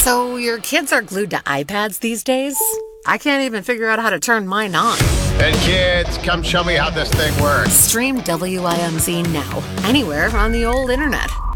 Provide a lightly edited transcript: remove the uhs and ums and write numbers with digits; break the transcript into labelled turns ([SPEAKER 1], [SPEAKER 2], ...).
[SPEAKER 1] So your kids are glued to iPads these days? I can't even figure out how to turn mine on.
[SPEAKER 2] Hey kids, come show me how this thing works.
[SPEAKER 1] Stream WIMZ now, anywhere on the old internet.